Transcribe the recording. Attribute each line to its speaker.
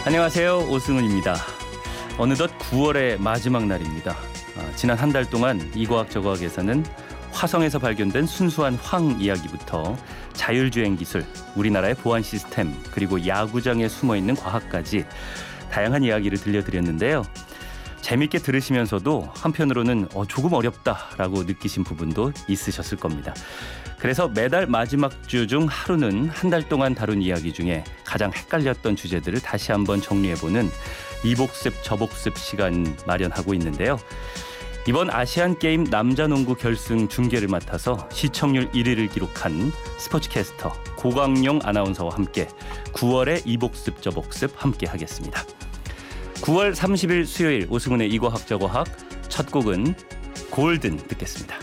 Speaker 1: 안녕하세요. 오승훈입니다. 어느덧 9월의 마지막 날입니다. 지난 한 달 동안 이과학 저과학에서는 화성에서 발견된 순수한 황 이야기부터 자율주행 기술, 우리나라의 보안 시스템, 그리고 야구장에 숨어있는 과학까지 다양한 이야기를 들려드렸는데요. 재밌게 들으시면서도 한편으로는 조금 어렵다라고 느끼신 부분도 있으셨을 겁니다. 그래서 매달 마지막 주 중 하루는 한 달 동안 다룬 이야기 중에 가장 헷갈렸던 주제들을 다시 한번 정리해보는 이복습 저복습 시간 마련하고 있는데요. 이번 아시안게임 남자농구 결승 중계를 맡아서 시청률 1위를 기록한 스포츠캐스터 고광용 아나운서와 함께 9월의 이복습 저복습 함께 하겠습니다. 9월 30일 수요일 오승훈의 이과학 저과학 첫 곡은 골든 듣겠습니다.